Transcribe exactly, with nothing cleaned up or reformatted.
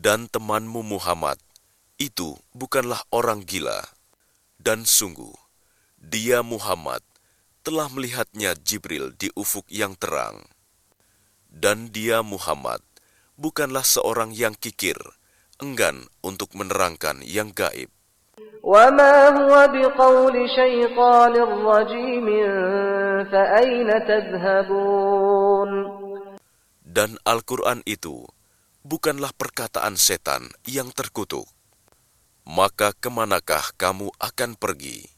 Dan temanmu Muhammad, itu bukanlah orang gila. Dan sungguh, dia Muhammad telah melihatnya Jibril di ufuk yang terang. Dan dia Muhammad bukanlah seorang yang kikir, enggan untuk menerangkan yang gaib. وَمَا هُوَ بِقَوْلِ شَيْطَانٍ رَّجِيمٍ فَأَيْنَ تَذْهَبُونَ. Dan Al-Quran itu bukanlah perkataan setan yang terkutuk. Maka kemanakah kamu akan pergi?